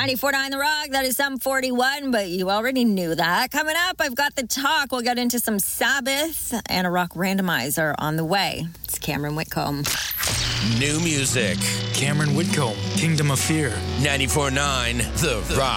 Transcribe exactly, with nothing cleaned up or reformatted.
ninety-four point nine The Rock, that is Sum forty-one, but you already knew that. Coming up, I've got the talk. We'll get into some Sabbath and a rock randomizer on the way. It's Cameron Whitcomb. New music. Cameron Whitcomb, Kingdom of Fear. ninety-four point nine The Rock.